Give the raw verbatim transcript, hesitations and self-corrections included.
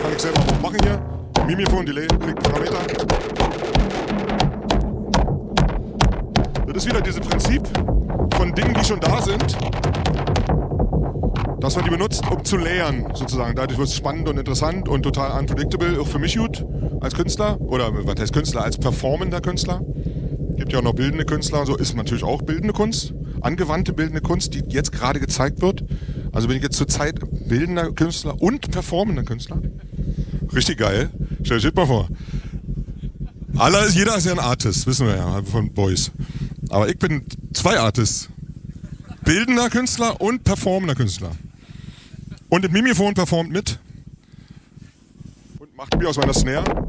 kann ich selber auch machen hier. Mimifon, Delay, kriegt Parameter. Das ist wieder dieses Prinzip von Dingen, die schon da sind, dass man die benutzt, um zu layern, sozusagen. Dadurch wird es spannend und interessant und total unpredictable, auch für mich gut als Künstler. Oder was heißt Künstler? Als performender Künstler. Gibt ja auch noch bildende Künstler, so ist natürlich auch bildende Kunst. Angewandte bildende Kunst, die jetzt gerade gezeigt wird. Also bin ich jetzt zur Zeit bildender Künstler und performender Künstler. Richtig geil. Stell dir das mal vor. Aller, jeder ist ja ein Artist, wissen wir ja, von Boys. Aber ich bin zwei Artists. Bildender Künstler und performender Künstler. Und das Mimifon performt mit. Und macht mir aus meiner Snare.